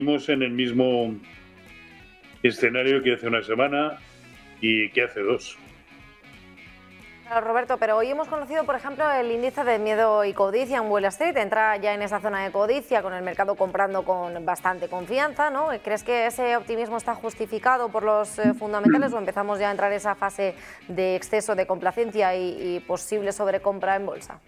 en el mismo escenario que hace una semana y que hace dos. Claro, Roberto, pero hoy hemos conocido, por ejemplo, el índice de miedo y codicia en Wall Street. Entra ya en esa zona de codicia, con el mercado comprando con bastante confianza, ¿no? ¿Crees que ese optimismo está justificado por los fundamentales o empezamos ya a entrar en esa fase de exceso de complacencia y posible sobrecompra en bolsa?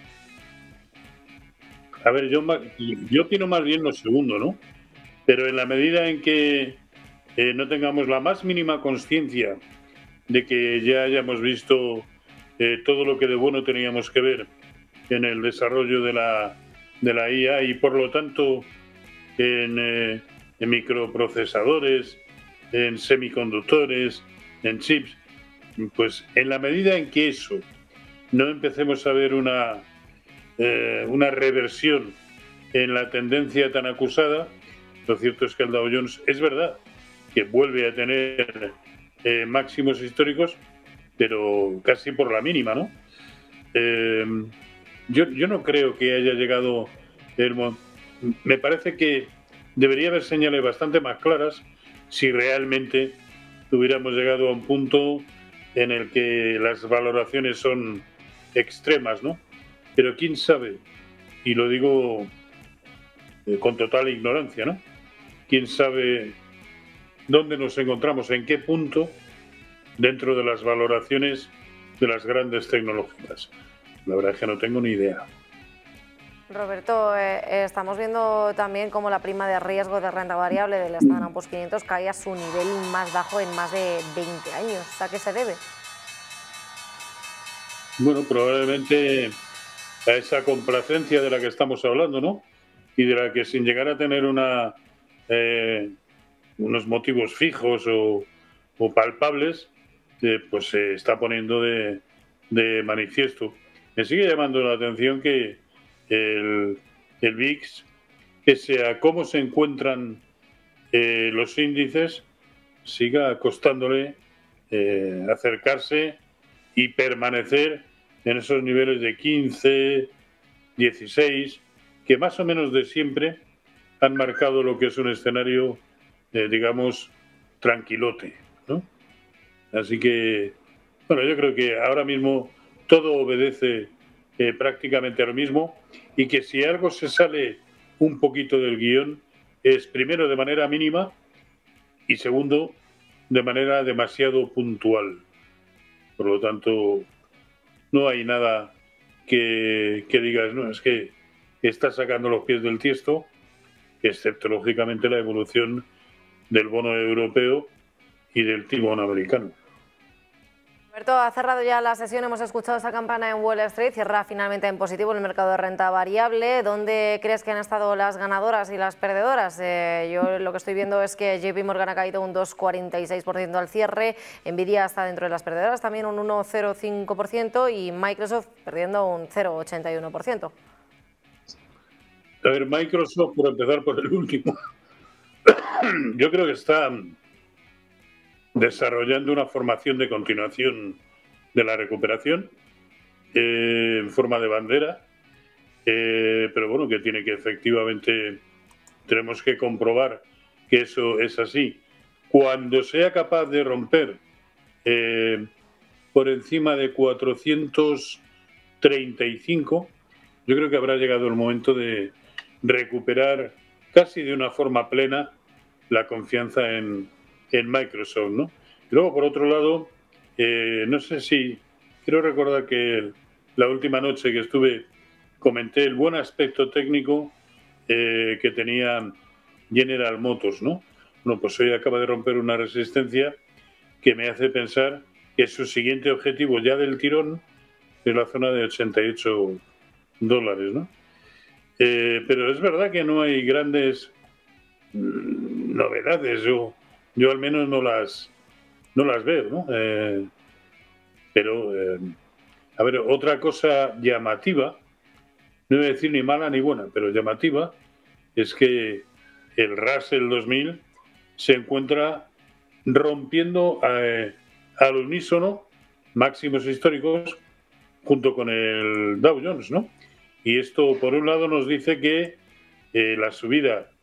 A ver, yo opino más bien lo segundo, ¿no? Pero en la medida en que no tengamos la más mínima conciencia de que ya hayamos visto todo lo que de bueno teníamos que ver en el desarrollo de la IA y por lo tanto en microprocesadores, en semiconductores, en chips, pues en la medida en que eso no empecemos a ver una reversión en la tendencia tan acusada, lo cierto es que el Dow Jones es verdad que vuelve a tener máximos históricos, pero casi por la mínima, ¿no? Yo no creo que haya llegado me parece que debería haber señales bastante más claras si realmente hubiéramos llegado a un punto en el que las valoraciones son extremas, ¿no? Pero quién sabe, y lo digo con total ignorancia, ¿no? Quién sabe dónde nos encontramos, en qué punto dentro de las valoraciones de las grandes tecnológicas. La verdad es que no tengo ni idea. Roberto, estamos viendo también cómo la prima de riesgo de renta variable del Standard & Poor's 500 cae a su nivel más bajo en más de 20 años. ¿A qué se debe? Bueno, probablemente a esa complacencia de la que estamos hablando, ¿no? Y de la que sin llegar a tener unos motivos fijos o palpables, pues se está poniendo de manifiesto. Me sigue llamando la atención que el VIX, pese a cómo se encuentran los índices, siga costándole acercarse y permanecer en esos niveles de 15, 16, que más o menos de siempre han marcado lo que es un escenario, digamos, tranquilote, ¿no? Así que, bueno, yo creo que ahora mismo todo obedece prácticamente a lo mismo y que si algo se sale un poquito del guión es primero de manera mínima y segundo de manera demasiado puntual. Por lo tanto, no hay nada que digas, no, es que está sacando los pies del tiesto, excepto lógicamente la evolución del bono europeo y del timón americano. Roberto, ha cerrado ya la sesión, hemos escuchado esa campana en Wall Street, cierra finalmente en positivo en el mercado de renta variable. ¿Dónde crees que han estado las ganadoras y las perdedoras? Yo lo que estoy viendo es que JP Morgan ha caído un 2,46% al cierre, Nvidia está dentro de las perdedoras, también un 1,05% y Microsoft perdiendo un 0,81%. A ver, Microsoft, por empezar por el último, yo creo que está desarrollando una formación de continuación de la recuperación en forma de bandera, pero bueno, que tiene que efectivamente, tenemos que comprobar que eso es así. Cuando sea capaz de romper por encima de 435, yo creo que habrá llegado el momento de recuperar casi de una forma plena la confianza en Microsoft, ¿no? Y luego, por otro lado, no sé si, quiero recordar que la última noche que estuve comenté el buen aspecto técnico que tenía General Motors, ¿no? Bueno, pues hoy acaba de romper una resistencia que me hace pensar que su siguiente objetivo ya del tirón es la zona de $88, ¿no? Pero es verdad que no hay grandes novedades, yo al menos no las veo, ¿no? Pero, a ver, otra cosa llamativa, no voy a decir ni mala ni buena, pero llamativa, es que el Russell 2000 se encuentra rompiendo al unísono máximos históricos junto con el Dow Jones, ¿no? Y esto, por un lado, nos dice que la subida